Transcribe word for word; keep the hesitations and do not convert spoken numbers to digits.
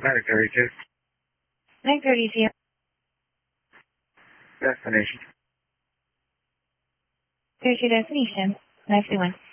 nine thirty-two. nine thirty-two. Destination. There's your destination. nine three one.